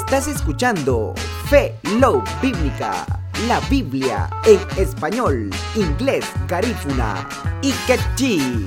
Estás escuchando Fe, Love Bíblica, la Biblia en español, inglés, garífuna y quechí.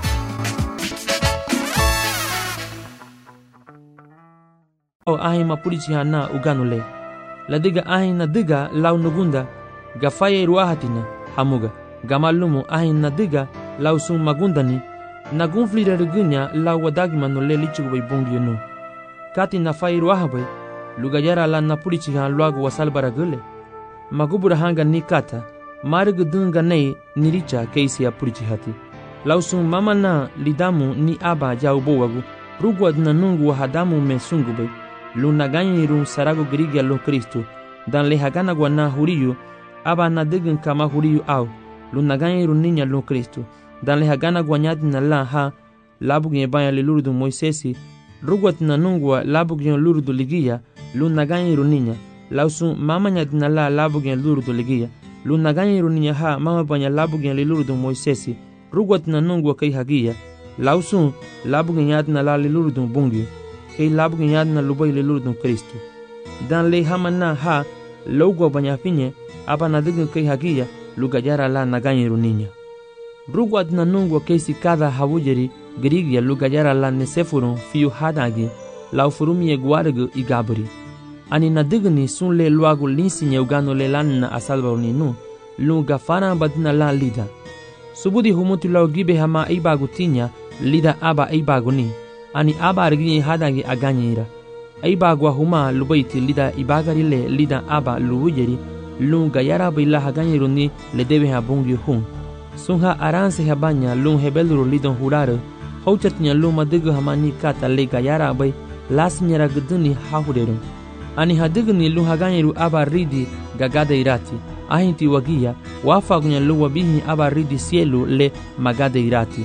Ahin mapurichi hana uganule. Ladiga ahin na diga lau nugunda. Gafaye ruahatina hamuga. Gamalumu ahin na diga lau sum magundani. Nagunflira rigunya lau wadagima no le lichugubay bungyunu. Kati na fay ruahabay. Lugayara la napurichi han luagu wasalbara gule. Magubura hanga ni kata. Marigu dunga nei niricha keisi apurichi hati. Lau sum mama na lidamu ni aba jaubo wagu. Rugwad na nungu wahadamu me sungubay. Lunaganya rum sarago grigia lo Kristo. Dan lehagana guana huriyo. Aba na digin kama huriyo au. Lunaganya rum ninya lo Kristo. Dan lehagana guanyadi na la ha. Labugin banya le lurudu Moisesi. Rugwat na nungwa labugin lurudu ligia. Lunaganya rum ninya. Lausu mama nyadi na la labugin lurudu ligia. Lunaganya rum ninya ha mama banya labugin le lurudu Moisesi. Rugwat na nungwa kay hagia. Lausu labugin yadi na la le lurudu bungi. Kay labugin yad na lubay lelurudong Kristo. Dan le hamana ha logwa banyafinye apa na digin kay hagia lugayara la naganyero ninya. Rugwad na nungwa kaysi kada hawujeri grigia lugayara la nesefurun fiu hadagi lau furumie guargu igabri. Ani na digni sun le luagu linsinye ugano le lan na asalbaruni nu luga fana badina la lida. Subudi humutu lau gibe hama ibagu tinya lida aba ibagu ni. Ani aba arginye hadagi aganyira. Aibagwa huma lubaiti lida ibagarile lida aba luwujeri lung gayara bila haganyiru ni le debe habungi hun. Sunha aranse habanya lung hebeluru lidon hurare. Hauchatnya lung madigu hamani kata le gayara bay lasnyara guduni hahuderu. Ani hadigni lung haganyiru aba ridi gagada irati. Ahinti wagia wafagunya luwa bihi aba ridi sielu le magada irati.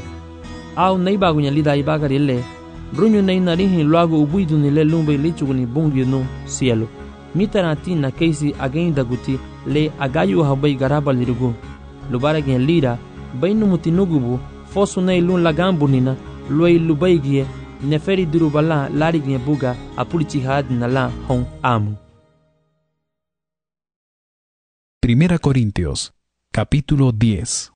Au naibagunya lida ibagarile Brunyo na inarihin luago ubuidu ni le lumbe lichuguni bungi no cielo. Mitarati na keisi agenda guti le agayu habay garaba lirugu. Lubara gen lira, bainu mutinugubu, fosu na ilun lagambu nina, luay lubaigie, neferi durubala lari gen buga, apulichi had na la hon amu. 1 Corintios, capítulo 10.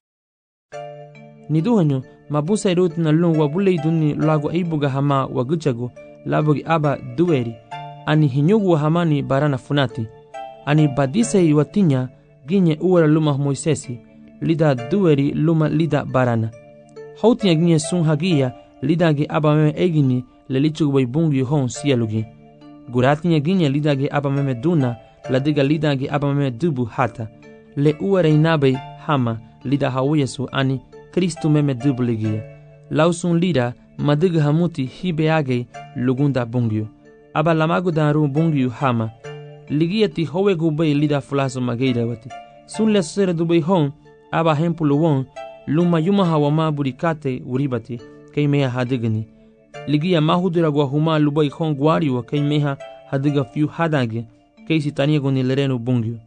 Niduhanyo, mabusa irut na lung wabulay duni lago aibuga hama waguchago labogi aba dueri ani hinyugu hamani barana funati ani badisa iwatinya ginye uwara luma Moisesi lida dueri luma lida barana hautinya ginye sun hagia lida ge aba meme egini lelichugu bay bungi hon sielugi guratinya ginye lida ge aba meme duna ladiga lida ge aba meme dubu hata le uwara inabe hama lida hawiyesu ani Kristo meme dubligia. Lausun lida madiga hamuti hibeage lugunda bungyo. Aba lamago daru bungyo hama. Ligia ti howe gubay lida fulaso mageida wati. Sun le sere dubay hon aba hempulu won luma yuma hawama burikate uribati kay meha hadigani. Ligia mahudura guahuma lubay hon guariwa kay meha hadiga fiu hadage kay sitania goni lereno bungyo.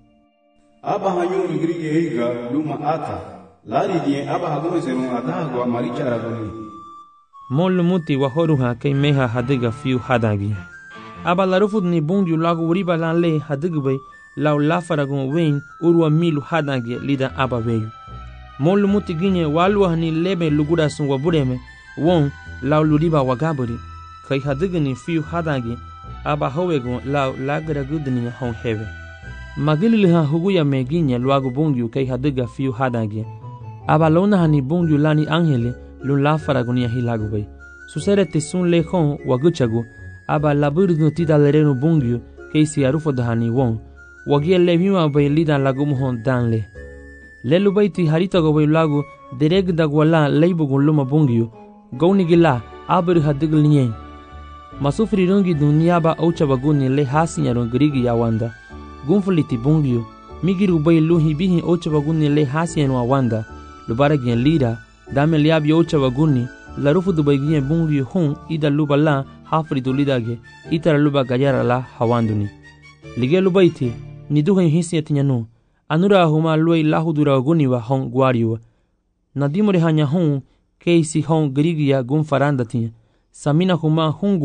Aba hayun grige higa luma ata. Lari die aba hagome serun adagwa marichara goni. Molu muti wahoruha kay meha hadiga fiu hadagi. Aba larufud ni bungi lagu uriba lan le hadigubay lau lafaragun wein urwa milu hadagi lida aba weyu. Molu muti ginye walwa ni lebe lugura sun wabureme won lau luriba wagaburi. Kay hadigani fiu hadagi aba howegun lau lagara gudni hon heve. Magiliha huguya meginya luagu bungi kay hadiga fiu hadagi. Aba lona hani bungi lani angele lun la faragonia hilagubay. Susere te sun lehon waguchagu aba laburidu tida lereno bungi keisi arufo dahani won. Wagia leviwa bay lida lagumuhon danle. Lelu bayti harita go bay lagu dereg dagwala leibugun luma bungi goni gila abri hadigl nyen. Masufri rungi dunyaba ochabaguni le hasinyaron grigi yawanda. Gunfuliti bungi migiru bay luhi bihi ochabaguni le hasinyaron awanda. Lubara gen lida dame liabi ocha waguni larufu dubai gen bungi hun ida luba la hafri du lidage itara luba gayara la hawanduni lige lubaiti niduha hisi atinyanu anura huma luai lahudura waguni wa hon guariwa nadimore hanya hun keisi hon grigia gun faranda tinya samina huma hun